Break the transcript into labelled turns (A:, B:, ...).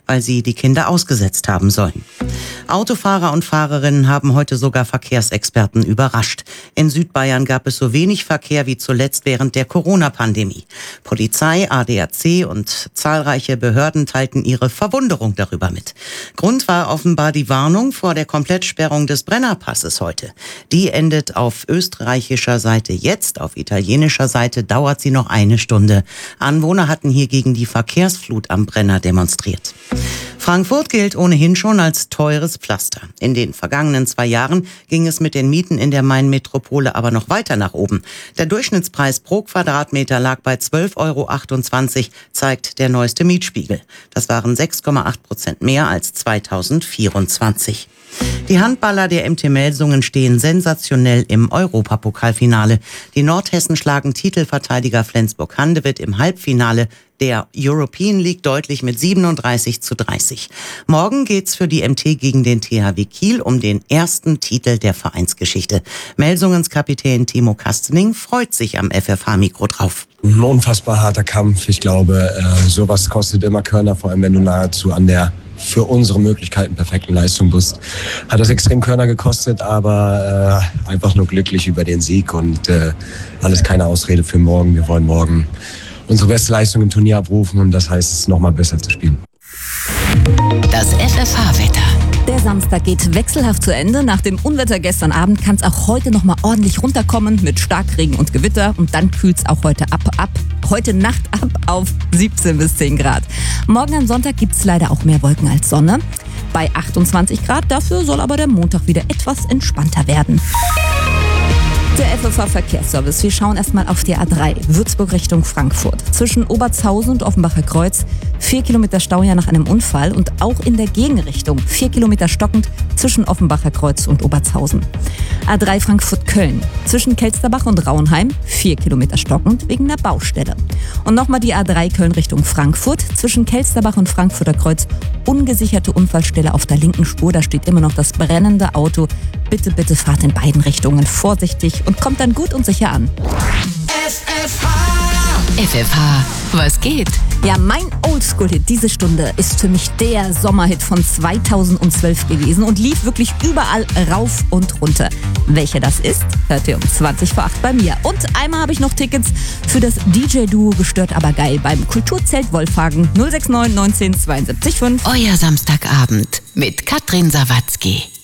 A: weil sie die Kinder ausgesetzt haben sollen. Autofahrer und Fahrerinnen haben heute sogar Verkehrsexperten überrascht. In Südbayern gab es so wenig Verkehr wie zuletzt während der Corona-Pandemie. Polizei, ADAC und zahlreiche Behörden teilten ihre Verwunderung darüber mit. Grund war offenbar die Warnung vor der Komplettsperrung des Brennerpasses heute. Die endet auf österreichischer Seite jetzt, auf italienischer Seite dauert sie noch eine Stunde. Anwohner hatten hier gegen die Verkehrsflut am Brenner demonstriert. Frankfurt gilt ohnehin schon als teures Pflaster. In den vergangenen 2 Jahren ging es mit den Mieten in der Main-Metropole aber noch weiter nach oben. Der Durchschnittspreis pro Quadratmeter lag bei 12,28 €, zeigt der neueste Mietspiegel. Das waren 6,8% mehr als 2024. Die Handballer der MT Melsungen stehen sensationell im Europapokalfinale. Die Nordhessen schlagen Titelverteidiger Flensburg-Handewitt im Halbfinale der European League deutlich mit 37:30. Morgen geht's für die MT gegen den THW Kiel um den ersten Titel der Vereinsgeschichte. Melsungens Kapitän Timo Kastening freut sich am FFH-Mikro drauf.
B: Ein unfassbar harter Kampf. Ich glaube, sowas kostet immer Körner, vor allem wenn du nahezu an der für unsere Möglichkeiten perfekten Leistung bist. Hat das extrem Körner gekostet, aber einfach nur glücklich über den Sieg und alles keine Ausrede für morgen. Wir wollen morgen unsere beste Leistung im Turnier abrufen und das heißt, es nochmal besser zu spielen.
C: Das FFH-Wetter.
D: Der Samstag geht wechselhaft zu Ende. Nach dem Unwetter gestern Abend kann es auch heute noch mal ordentlich runterkommen mit Starkregen und Gewitter. Und dann kühlt es auch heute heute Nacht ab auf 17 bis 10 Grad. Morgen am Sonntag gibt es leider auch mehr Wolken als Sonne. Bei 28 Grad. Dafür soll aber der Montag wieder etwas entspannter werden. Der FFH-Verkehrsservice. Wir schauen erstmal auf die A3, Würzburg Richtung Frankfurt. Zwischen Obertshausen und Offenbacher Kreuz 4 Kilometer Stau ja nach einem Unfall und auch in der Gegenrichtung 4 Kilometer stockend zwischen Offenbacher Kreuz und Obertshausen. A3 Frankfurt-Köln. Zwischen Kelsterbach und Rauenheim 4 Kilometer stockend wegen der Baustelle. Und nochmal die A3 Köln Richtung Frankfurt. Zwischen Kelsterbach und Frankfurter Kreuz ungesicherte Unfallstelle auf der linken Spur. Da steht immer noch das brennende Auto. Bitte, bitte fahrt in beiden Richtungen vorsichtig und kommt dann gut und sicher an.
C: FFH, was geht?
D: Ja, mein Oldschool-Hit diese Stunde ist für mich der Sommerhit von 2012 gewesen und lief wirklich überall rauf und runter. Welcher das ist, hört ihr um 20:08 bei mir. Und einmal habe ich noch Tickets für das DJ-Duo Gestört aber geil beim Kulturzelt Wolfhagen 069 19 72 5.
C: Euer Samstagabend mit Katrin Sawatzki.